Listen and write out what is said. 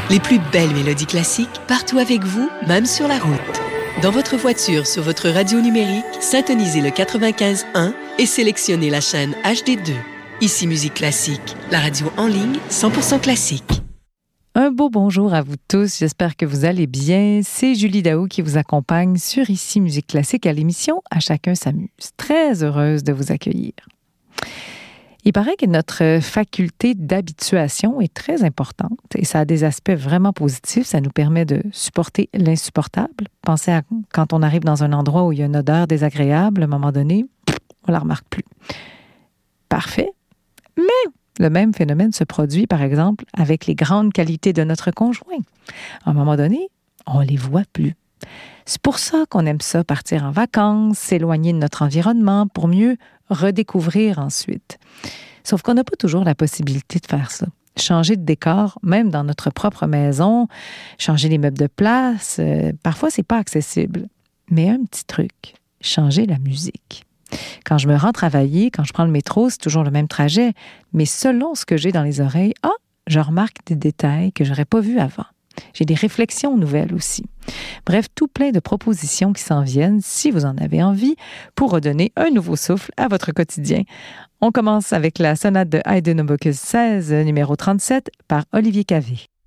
Les plus belles mélodies classiques, partout avec vous, même sur la route. Dans votre voiture, sur votre radio numérique, syntonisez le 95.1 et sélectionnez la chaîne HD2. Ici Musique Classique, la radio en ligne 100% classique. Un beau bonjour à vous tous, j'espère que vous allez bien. C'est Julie Daou qui vous accompagne sur Ici Musique Classique à l'émission À chacun s'amuse. Très heureuse de vous accueillir. Il paraît que notre faculté d'habituation est très importante et ça a des aspects vraiment positifs. Ça nous permet de supporter l'insupportable. Pensez à quand on arrive dans un endroit où il y a une odeur désagréable, à un moment donné, on la remarque plus. Parfait. Mais le même phénomène se produit, par exemple, avec les grandes qualités de notre conjoint. À un moment donné, on les voit plus. C'est pour ça qu'on aime ça, partir en vacances, s'éloigner de notre environnement pour mieux redécouvrir ensuite. Sauf qu'on n'a pas toujours la possibilité de faire ça. Changer de décor, même dans notre propre maison, changer les meubles de place, parfois c'est pas accessible. Mais un petit truc, changer la musique. Quand je me rends travailler, quand je prends le métro, c'est toujours le même trajet, mais selon ce que j'ai dans les oreilles, je remarque des détails que j'aurais pas vus avant. J'ai des réflexions nouvelles aussi. Bref, tout plein de propositions qui s'en viennent, si vous en avez envie, pour redonner un nouveau souffle à votre quotidien. On commence avec la sonate de Haydn opus 16, numéro 37, par Olivier Cavé.